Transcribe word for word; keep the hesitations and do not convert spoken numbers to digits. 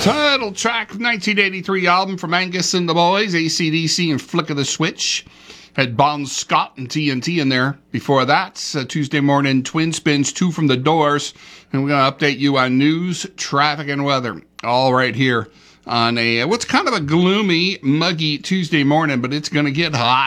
Title track of nineteen eighty-three album from Angus and the Boys, A C D C and Flick of the Switch. Had Bon Scott and T N T in there. Before that, uh, Tuesday morning, Twin Spins, Two from the Doors. And we're going to update you on news, traffic, and weather. All right here on a, what's kind of a gloomy, muggy Tuesday morning, but it's going to get hot.